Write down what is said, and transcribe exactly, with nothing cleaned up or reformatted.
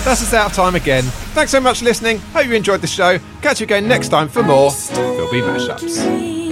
That's us out of time again. Thanks so much for listening. Hope you enjoyed the show. Catch you again next time for more Philby Mashups.